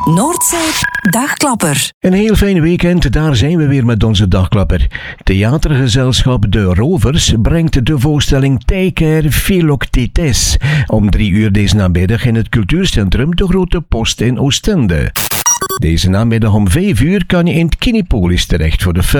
Noordzee Dagklapper. Een heel fijn weekend, daar zijn we weer met onze Dagklapper. Theatergezelschap De Rovers brengt de voorstelling Teiker Philoctetes om 3 uur deze namiddag in het cultuurcentrum De Grote Post in Oostende. Deze namiddag om 5 uur kan je in het Kinepolis terecht voor de film